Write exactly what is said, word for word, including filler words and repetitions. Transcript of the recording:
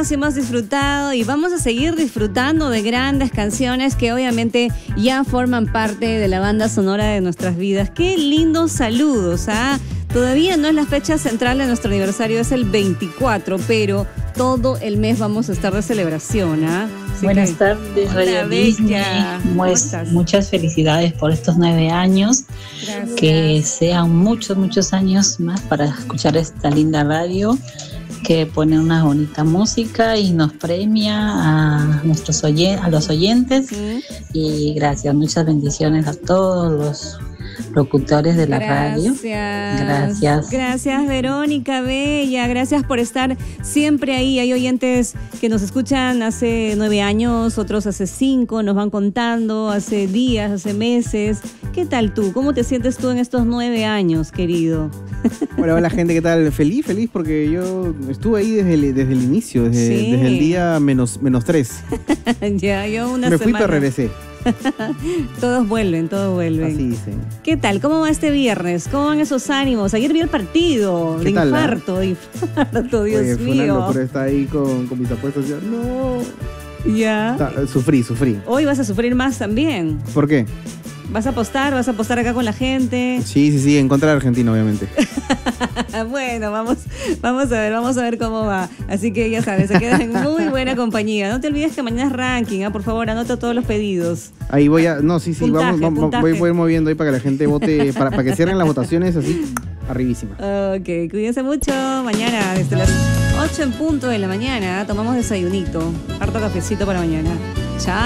escuchado, si hemos disfrutado y vamos a seguir disfrutando de grandes canciones que obviamente ya forman parte de la banda sonora de nuestras vidas. Qué lindos saludos, ¿ah? Todavía no es la fecha central de nuestro aniversario, es el veinticuatro, pero todo el mes vamos a estar de celebración, ¿ah? Así Buenas que, tardes, Radio Disney. Pues, muchas felicidades por estos nueve años. Gracias. Que sean muchos, muchos años más para escuchar esta linda radio que pone una bonita música y nos premia a nuestros oyen- a los oyentes. ¿Sí? Y gracias, muchas bendiciones a todos los locutores de la radio. Gracias. Gracias, Verónica Bella. Gracias por estar siempre ahí. Hay oyentes que nos escuchan hace nueve años, otros hace cinco, nos van contando, hace días, hace meses. ¿Qué tal tú? ¿Cómo te sientes tú en estos nueve años, querido? Hola, hola gente, ¿qué tal? Feliz, feliz porque yo estuve ahí desde el, desde el inicio, desde, Sí. desde el día menos, menos tres. Ya, yo una Me fui semana. pero regresé. Todos vuelven, todos vuelven. Así dicen. ¿Qué tal? ¿Cómo va este viernes? ¿Cómo van esos ánimos? Ayer vi el partido. ¿Qué De tal, infarto, de infarto, Dios Oye, fue una mío. locura estar ahí con, con mis apuestas. Yo, no. Ya. Ta- Sufrí, sufrí. Hoy vas a sufrir más también. ¿Por qué? ¿Vas a apostar? ¿Vas a apostar acá con la gente? Sí, sí, sí, en contra de Argentina, obviamente. Bueno, vamos, vamos a ver, vamos a ver cómo va. Así que ya sabes, se quedan en muy buena compañía. No te olvides que mañana es ranking, ¿ah? Por favor, anota todos los pedidos. Ahí voy a. No, sí, sí, Puntaje, vamos, vamos puntaje. voy, voy a ir moviendo ahí para que la gente vote, para, para que cierren las votaciones así, arribísima. Ok, cuídense mucho. Mañana, desde las ocho en punto de la mañana, tomamos desayunito. Harto cafecito para mañana. Chao.